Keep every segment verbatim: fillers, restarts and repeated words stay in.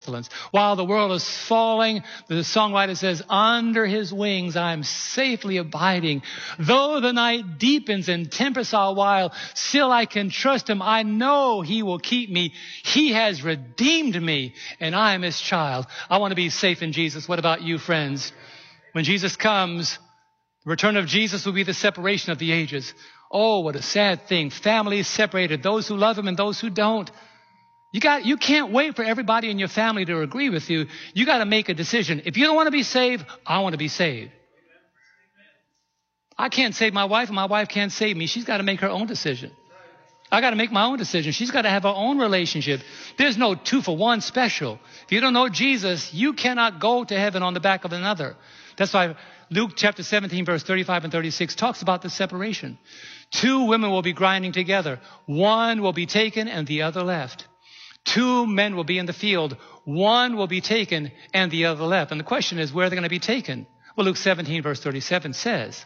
pestilence. While the world is falling, the songwriter says, under his wings I am safely abiding. Though the night deepens and tempests are wild, still I can trust him. I know he will keep me. He has redeemed me, and I am his child. I want to be safe in Jesus. What about you, friends? When Jesus comes, the return of Jesus will be the separation of the ages. Oh, what a sad thing. Families separated, those who love him and those who don't. You got, you can't wait for everybody in your family to agree with you. You got to make a decision. If you don't want to be saved, I want to be saved. I can't save my wife and my wife can't save me. She's got to make her own decision. I got to make my own decision. She's got to have her own relationship. There's no two for one special. If you don't know Jesus, you cannot go to heaven on the back of another. That's why Luke chapter seventeen, verse thirty-five and thirty-six talks about the separation. Two women will be grinding together. One will be taken and the other left. Two men will be in the field. One will be taken and the other left. And the question is, where are they going to be taken? Well, Luke seventeen, verse thirty-seven says,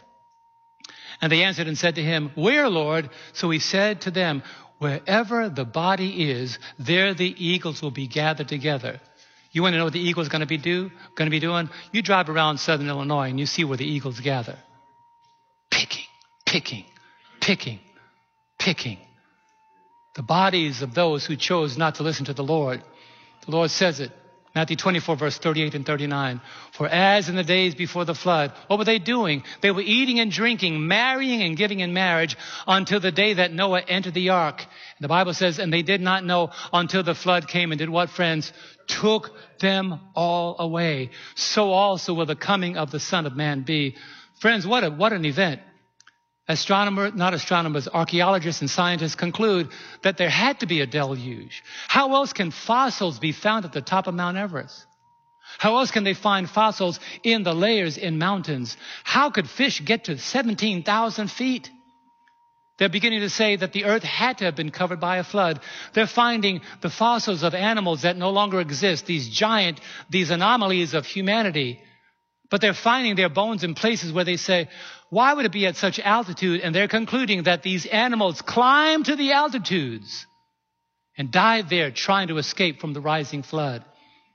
and they answered and said to him, where, Lord? So he said to them, wherever the body is, there the eagles will be gathered together. You want to know what the eagles are going to be do? Going to be doing? You drive around southern Illinois and you see where the eagles gather. Picking, picking, picking, picking. The bodies of those who chose not to listen to the Lord. The Lord says it. Matthew twenty-four, verse thirty-eight and thirty-nine. For as in the days before the flood, what were they doing? They were eating and drinking, marrying and giving in marriage until the day that Noah entered the ark. And the Bible says, and they did not know until the flood came and did what, friends? Took them all away. So also will the coming of the Son of Man be. Friends, what a, what an event. Astronomers, not astronomers, archaeologists and scientists conclude that there had to be a deluge. How else can fossils be found at the top of Mount Everest? How else can they find fossils in the layers in mountains? How could fish get to seventeen thousand feet? They're beginning to say that the earth had to have been covered by a flood. They're finding the fossils of animals that no longer exist, these giant, these anomalies of humanity. But they're finding their bones in places where they say, why would it be at such altitude? And they're concluding that these animals climbed to the altitudes and died there trying to escape from the rising flood.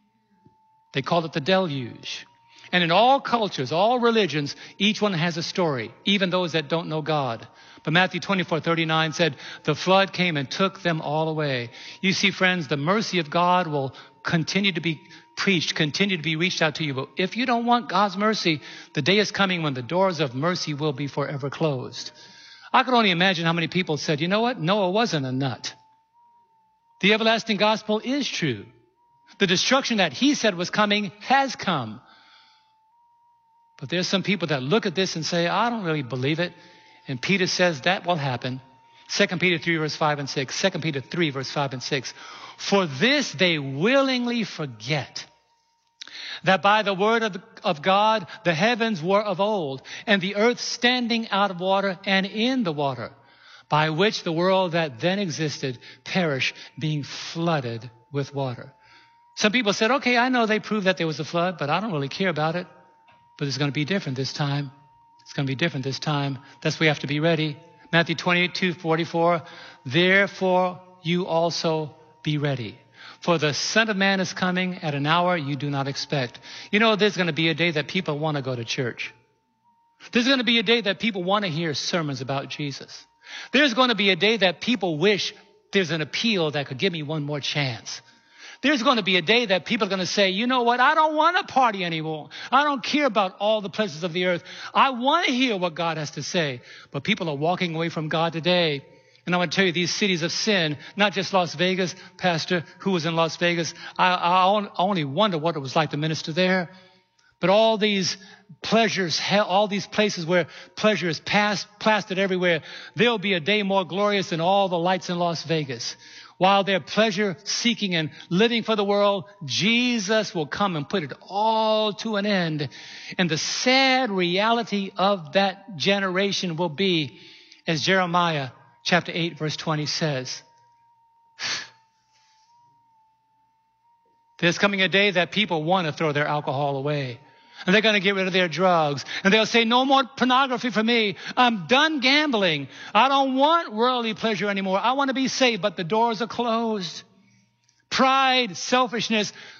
They call it the deluge. And in all cultures, all religions, each one has a story, even those that don't know God. But Matthew twenty-four, thirty-nine said, the flood came and took them all away. You see, friends, the mercy of God will continue to be preached, continue to be reached out to you. But if you don't want God's mercy, the day is coming when the doors of mercy will be forever closed. I can only imagine how many people said, you know what? Noah wasn't a nut. The everlasting gospel is true. The destruction that he said was coming has come. But there's some people that look at this and say, I don't really believe it. And Peter says that will happen. Second Peter three, verse five and six. Second Peter three, verse five and six. For this they willingly forget that by the word of, the, of God, the heavens were of old, and the earth standing out of water and in the water, by which the world that then existed perished, being flooded with water. Some people said, okay, I know they proved that there was a flood, but I don't really care about it. But it's going to be different this time. It's going to be different this time. That's why we have to be ready. Matthew twenty-two, forty-four. Therefore you also be ready. For the Son of Man is coming at an hour you do not expect. You know, there's going to be a day that people want to go to church. There's going to be a day that people want to hear sermons about Jesus. There's going to be a day that people wish there's an appeal that could give me one more chance. There's going to be a day that people are going to say, you know what, I don't want to party anymore. I don't care about all the pleasures of the earth. I want to hear what God has to say. But people are walking away from God today. And I want to tell you, these cities of sin, not just Las Vegas, Pastor, who was in Las Vegas, I, I only wonder what it was like to minister there. But all these pleasures, all these places where pleasure is past, plastered everywhere, there'll be a day more glorious than all the lights in Las Vegas. While they're pleasure seeking and living for the world, Jesus will come and put it all to an end. And the sad reality of that generation will be, as Jeremiah chapter eight, verse twenty says, there's coming a day that people want to throw their alcohol away. And they're going to get rid of their drugs. And they'll say, no more pornography for me. I'm done gambling. I don't want worldly pleasure anymore. I want to be saved, but the doors are closed. Pride, selfishness,